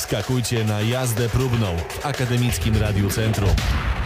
Wskakujcie na jazdę próbną w Akademickim Radiu Centrum.